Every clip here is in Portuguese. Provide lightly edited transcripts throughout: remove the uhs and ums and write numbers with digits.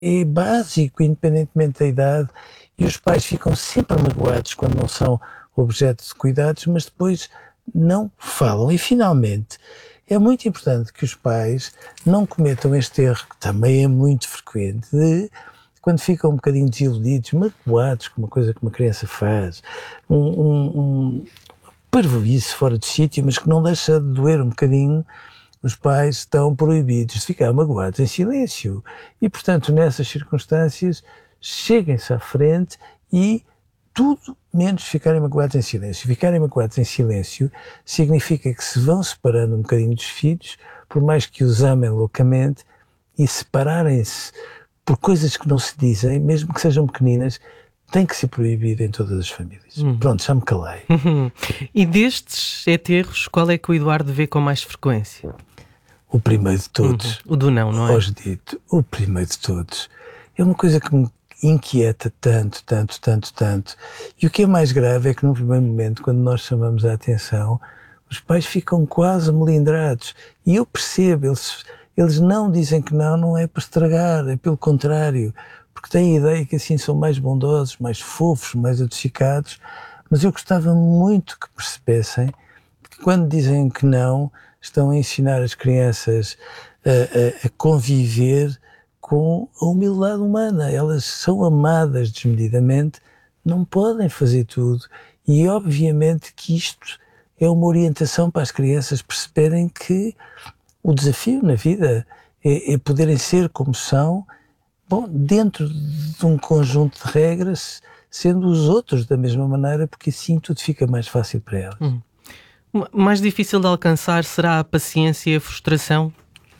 é básico, independentemente da idade, e os pais ficam sempre magoados quando não são objeto de cuidados, mas depois não falam. E, finalmente, é muito importante que os pais não cometam este erro, que também é muito frequente, de quando ficam um bocadinho desiludidos, magoados com uma coisa que uma criança faz, um parvoíce fora de sítio, mas que não deixa de doer um bocadinho. Os pais estão proibidos de ficar magoados em silêncio e, portanto, nessas circunstâncias, cheguem-se à frente e tudo menos ficarem magoados em silêncio. Ficarem magoados em silêncio significa que se vão separando um bocadinho dos filhos, por mais que os amem loucamente, e separarem-se por coisas que não se dizem, mesmo que sejam pequeninas, tem que ser proibido em todas as famílias. Pronto, já me calei. E destes erros, qual é que o Eduardo vê com mais frequência? O primeiro de todos. O do não é? Hoje dito, o primeiro de todos. É uma coisa que me inquieta tanto. E o que é mais grave é que no primeiro momento, quando nós chamamos a atenção, os pais ficam quase melindrados. E eu percebo, eles não dizem que não é para estragar, é pelo contrário, porque têm a ideia que assim são mais bondosos, mais fofos, mais adocicados, mas eu gostava muito que percebessem que quando dizem que não, estão a ensinar as crianças a conviver com a humildade humana. Elas são amadas desmedidamente, não podem fazer tudo, e obviamente que isto é uma orientação para as crianças perceberem que o desafio na vida é poderem ser como são, bom, dentro de um conjunto de regras, sendo os outros da mesma maneira, porque assim tudo fica mais fácil para elas. Mais difícil de alcançar será a paciência e a frustração?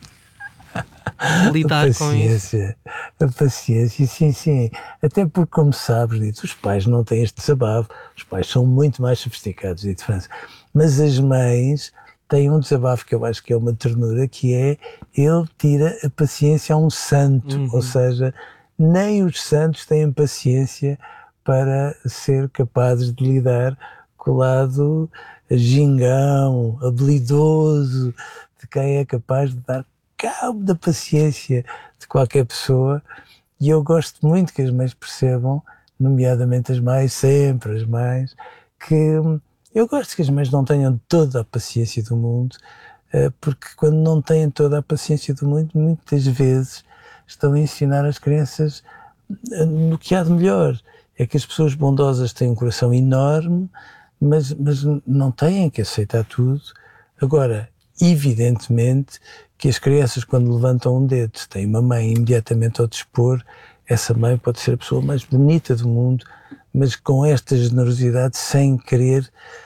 Lidar com isso? A paciência, sim. Até porque, como sabes, Dito, os pais não têm este desabafo, os pais são muito mais sofisticados, Dito França. Mas as mães têm um desabafo que eu acho que é uma ternura, que é: ele tira a paciência a um santo, ou seja, nem os santos têm paciência para ser capazes de lidar com o lado gingão, habilidoso, de quem é capaz de dar cabo da paciência de qualquer pessoa. E eu gosto muito que as mães percebam, nomeadamente as mães, sempre as mães, que eu gosto que as mães não tenham toda a paciência do mundo, porque quando não têm toda a paciência do mundo, muitas vezes estão a ensinar as crianças no que há de melhor. É que as pessoas bondosas têm um coração enorme, mas não têm que aceitar tudo. Agora, evidentemente que as crianças, quando levantam um dedo, se têm uma mãe imediatamente ao dispor, essa mãe pode ser a pessoa mais bonita do mundo, mas com esta generosidade, sem querer,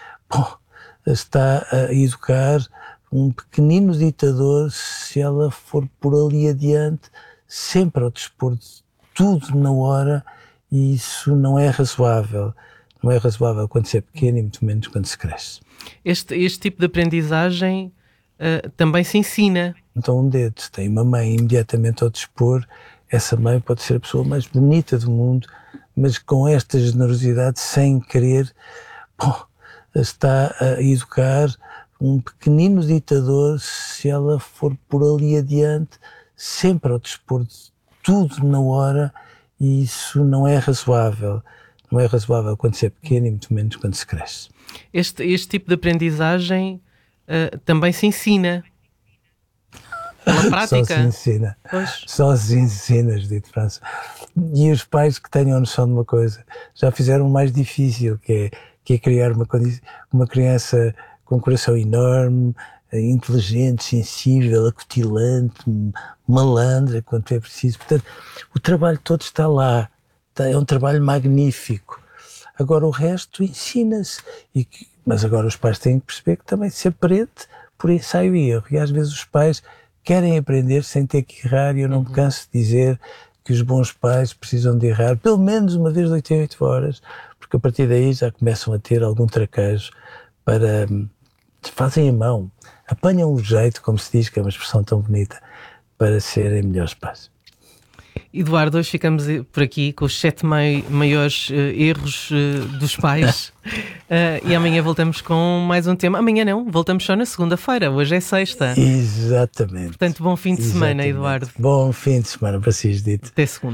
está a educar um pequenino ditador, se ela for por ali adiante, sempre ao dispor de tudo na hora, e isso não é razoável. Não é razoável quando se é pequeno e muito menos quando se cresce. Este tipo de aprendizagem também se ensina. Então um dedo, se tem uma mãe imediatamente ao dispor, essa mãe pode ser a pessoa mais bonita do mundo, mas com esta generosidade, sem querer, está a educar um pequenino ditador, se ela for por ali adiante, sempre ao dispor de tudo na hora, e isso não é razoável. Não é razoável quando se é pequeno e muito menos quando se cresce. Este tipo de aprendizagem também se ensina. Pela prática. Só se ensina. Pois. Só se ensina, Dito França. E os pais que tenham noção de uma coisa já fizeram o mais difícil, que é criar uma criança com um coração enorme, inteligente, sensível, acutilante, malandra, quando é preciso. Portanto, o trabalho todo está lá. É um trabalho magnífico. Agora o resto ensina-se. Mas agora os pais têm que perceber que também se aprende por ensaio e erro. E às vezes os pais querem aprender sem ter que errar, e eu não me canso de dizer que os bons pais precisam de errar pelo menos uma vez de 8 em 8 horas, porque a partir daí já começam a ter algum traquejo para... fazem a mão, apanham o jeito, como se diz, que é uma expressão tão bonita, para serem melhores pais. Eduardo, hoje ficamos por aqui com os 7 maiores erros dos pais. E amanhã voltamos com mais um tema. Amanhã não, voltamos só na segunda-feira. Hoje é sexta. Exatamente. Portanto, bom fim de semana, Eduardo. Bom fim de semana para si, Judite. Até segunda.